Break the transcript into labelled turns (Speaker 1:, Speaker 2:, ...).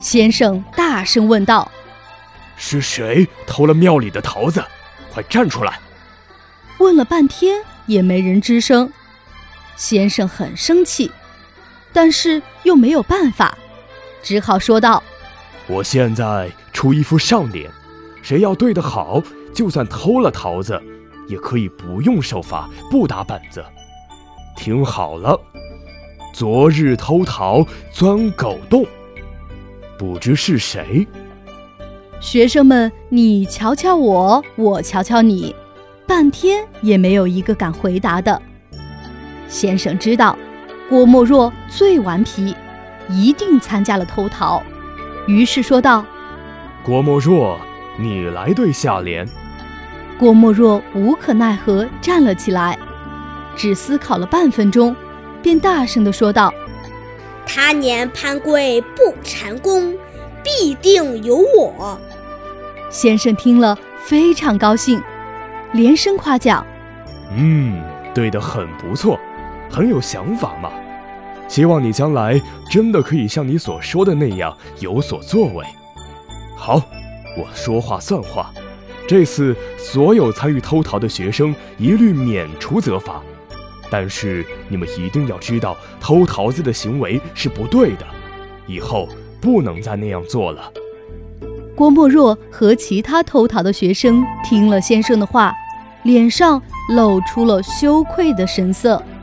Speaker 1: 先生大声问道：
Speaker 2: 是谁偷了庙里的桃子？快站出来！
Speaker 1: 问了半天也没人吱声。先生很生气，但是又没有办法，只好说道：
Speaker 2: 我现在出一副上联，谁要对得好，就算偷了桃子也可以不用受罚，不打板子。听好了，昨日偷桃钻狗洞，不知是谁。
Speaker 1: 学生们你瞧瞧我，我瞧瞧你，半天也没有一个敢回答的。先生知道郭沫若最顽皮，一定参加了偷桃，于是说道：
Speaker 2: 郭沫若，你来对下联。
Speaker 1: 郭沫若无可奈何站了起来，只思考了半分钟，便大声地说道：
Speaker 3: 他年攀贵不蟾宫，必定有我。
Speaker 1: 先生听了非常高兴，连声夸奖：
Speaker 2: 对得很不错，很有想法嘛。希望你将来真的可以像你所说的那样有所作为。好，我说话算话，这次所有参与偷桃的学生一律免除责罚。但是你们一定要知道，偷桃子的行为是不对的，以后不能再那样做了。
Speaker 1: 郭沫若和其他偷桃的学生听了先生的话，脸上露出了羞愧的神色。